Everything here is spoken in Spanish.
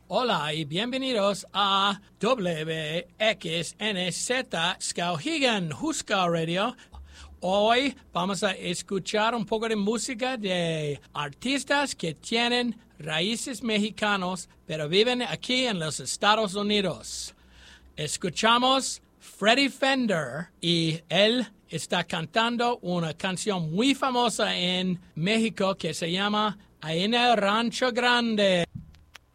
Hola y bienvenidos a WXNZ Skowhegan Huska Radio. Hoy vamos a escuchar un poco de música de artistas que tienen raíces mexicanos, pero viven aquí en los Estados Unidos. Escuchamos Freddie Fender y él está cantando una canción muy famosa en México que se llama Ahí en el Rancho Grande.